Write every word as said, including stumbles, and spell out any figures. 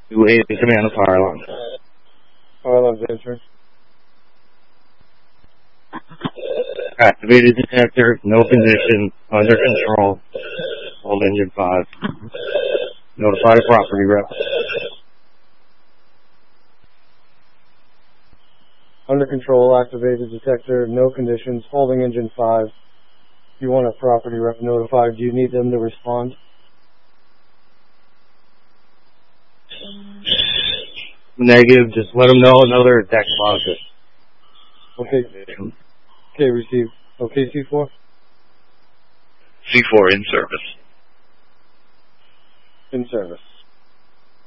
two eight, command the fire alarm. Fire alarm's answering. Activated detector, no condition, under control, hold engine five. Notify the property rep. Under control, activated detector, no conditions, holding engine five. You want a property rep notified. Do you need them to respond? Negative, just let them know another deck closet. Okay. Okay, received. Okay, C four? C four in service. In service.